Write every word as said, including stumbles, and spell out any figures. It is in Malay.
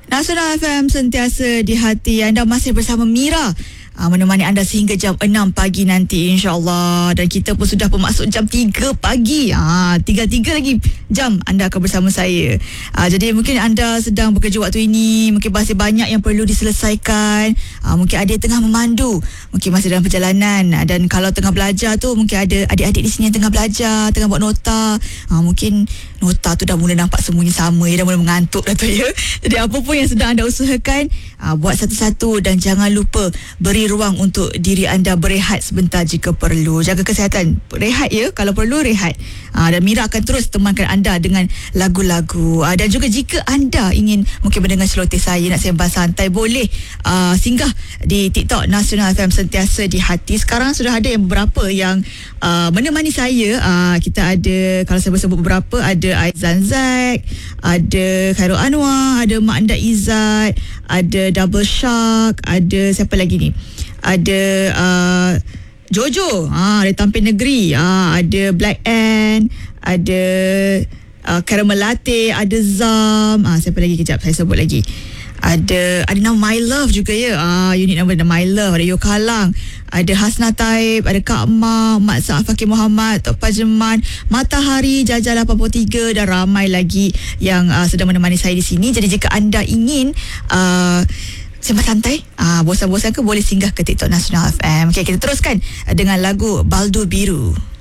Nasional F M sentiasa di hati anda, masih bersama Mira Uh, menemani anda sehingga jam enam pagi nanti, insyaAllah. Dan kita pun sudah bermaksud jam tiga pagi. uh, Tiga-tiga lagi jam anda akan bersama saya. uh, Jadi mungkin anda sedang bekerja waktu ini, mungkin masih banyak yang perlu diselesaikan. uh, Mungkin ada yang tengah memandu, mungkin masih dalam perjalanan. uh, Dan kalau tengah belajar tu, mungkin ada adik-adik di sini yang tengah belajar, tengah buat nota. uh, Mungkin nota tu dah mula nampak semuanya sama, ya, dah mula mengantuk dah tu, ya. Jadi apa pun yang sedang anda usahakan, uh, buat satu-satu. Dan jangan lupa beri ruang untuk diri anda berehat sebentar jika perlu. Jaga kesihatan, rehat, ya, kalau perlu rehat. uh, Dan Mira akan terus temankan anda dengan lagu-lagu. uh, Dan juga jika anda ingin mungkin mendengar celoteh saya, nak sembang santai, boleh uh, singgah di TikTok Nasional F M sentiasa di hati. Sekarang sudah ada yang beberapa yang uh, menemani saya. uh, Kita ada, kalau saya sebut beberapa, ada Aizan Zack, ada Khairul Anwar, ada Mak Anda Izzat, ada Double Shark, ada siapa lagi ni, ada uh, Jojo ah, dari Tampin Negeri, ah, ada Black Ant, ada uh, Caramel Latte, ada Zam, ah, siapa lagi, kejap saya sebut lagi, ada ada nama My Love juga, ya. Ah, unit nama My Love, ada Yokalang, ada Hasna Taib, ada Kak Ma, Mat Sa'af Fakir Muhammad, Tok Pajeman, Matahari, Jajah lapan puluh tiga, dan ramai lagi yang uh, sedang menemani saya di sini. Jadi jika anda ingin uh, sembang santai, uh, bosan-bosan ke, boleh singgah ke TikTok Nasional F M. Okay, kita teruskan dengan lagu Baldu Biru.